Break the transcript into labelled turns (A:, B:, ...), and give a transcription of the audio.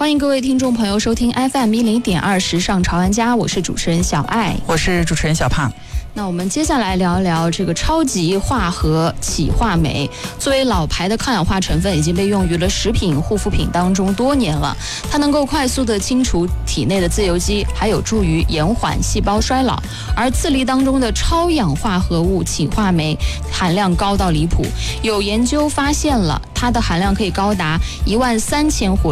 A: 欢迎各位听众朋友收听 FM10.2时尚潮玩家，我是主持人小爱，
B: 我是主持人小胖。
A: 那我们接下来聊一聊这个超级化合企化酶。作为老牌的抗氧化成分，已经被用于了食品、护肤品当中多年了。它能够快速的清除体内的自由基，还有助于延缓细胞衰老。而刺梨当中的超氧化合物企化酶含量高到离谱，有研究发现了它的含量可以高达13000